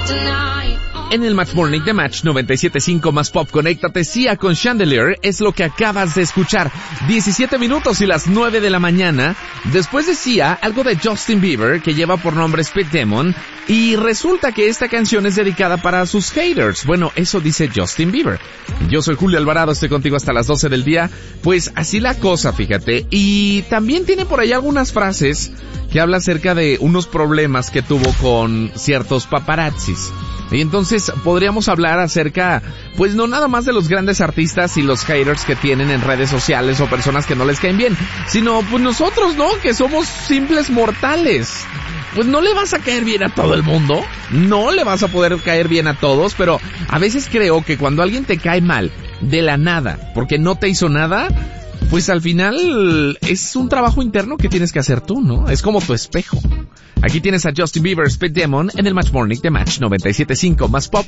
En el Match Morning de Match 97.5 más Pop, conéctate. Sia con Chandelier es lo que acabas de escuchar. 17 minutos y las 9 de la mañana. Después de Sia, algo de Justin Bieber, que lleva por nombre Speed Demon. Y resulta que esta canción es dedicada para sus haters. Bueno, eso dice Justin Bieber. Yo soy Julio Alvarado, estoy contigo hasta las 12 del día. Pues así la cosa, fíjate. Y también tiene por ahí algunas frases que habla acerca de unos problemas que tuvo con ciertos paparazzis. Y entonces podríamos hablar acerca, pues no nada más de los grandes artistas y los haters que tienen en redes sociales o personas que no les caen bien, sino pues nosotros, ¿no? Que somos simples mortales. Pues no le vas a caer bien a todo el mundo, no le vas a poder caer bien a todos, pero a veces creo que cuando alguien te cae mal, de la nada, porque no te hizo nada, pues al final es un trabajo interno que tienes que hacer tú, ¿no? Es como tu espejo. Aquí tienes a Justin Bieber, Speed Demon, en el Match Morning de Match 97.5 más Pop.